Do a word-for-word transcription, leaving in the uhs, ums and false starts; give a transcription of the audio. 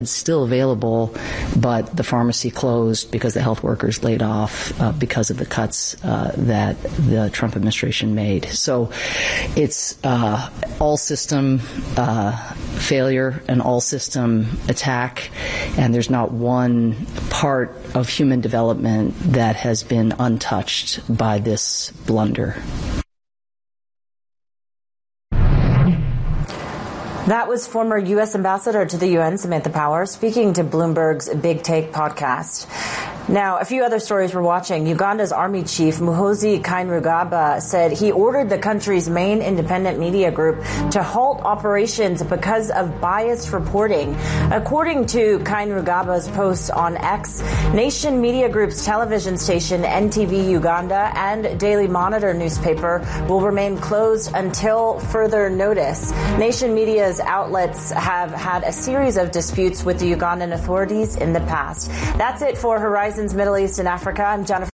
It's still available, but the pharmacy closed because the health workers laid off uh, because of the cuts uh, that the Trump administration made. So it's uh, all system uh, failure, an all system attack, and there's not one part of human development that has been untouched by this blunder. That was former U S Ambassador to the U N, Samantha Power, speaking to Bloomberg's Big Take podcast. Now, a few other stories we're watching. Uganda's army chief, Muhoozi Kainerugaba, said he ordered the country's main independent media group to halt operations because of biased reporting. According to Kainerugaba's post on X, Nation Media Group's television station N T V Uganda and Daily Monitor newspaper will remain closed until further notice. Nation Media's outlets have had a series of disputes with the Ugandan authorities in the past. That's it for Horizon's Middle East and Africa. I'm Jennifer